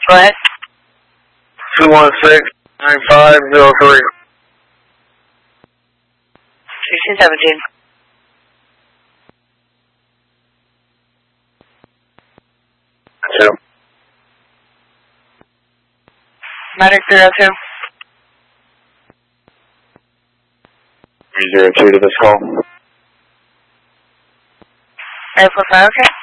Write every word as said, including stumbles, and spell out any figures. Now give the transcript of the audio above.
Go ahead. two one six, nine five zero three. sixteen seventeen. Two. Medic three oh two. three zero two to this call. Air four five, okay.